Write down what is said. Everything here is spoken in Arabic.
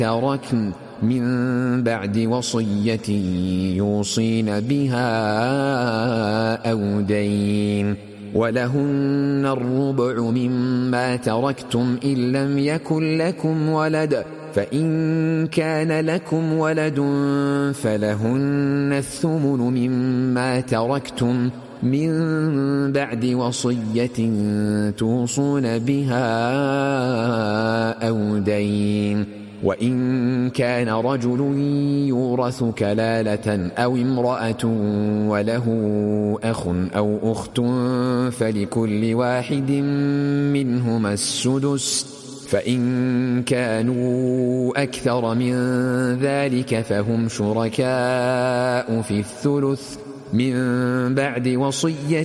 تركن من بعد وصية يوصين بها أو دين ولهن الربع مما تركتم إن لم يكن لكم ولد فإن كان لكم ولد فلهن الثمن مما تركتم من بعد وصية توصون بها أو دين وإن كان رجل يورث كلالة أو امرأة وله أخ أو أخت فلكل واحد منهما السدس فإن كانوا أكثر من ذلك فهم شركاء في الثلث من بعد وصية